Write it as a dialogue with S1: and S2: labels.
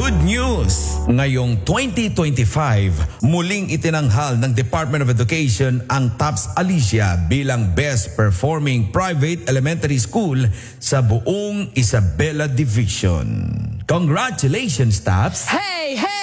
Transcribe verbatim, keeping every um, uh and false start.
S1: Good news! Ngayong twenty twenty-five, muling itinanghal ng Department of Education ang TAPS Alicia bilang Best Performing Private Elementary School sa buong Isabela Division. Congratulations, TAPS!
S2: Hey, hey!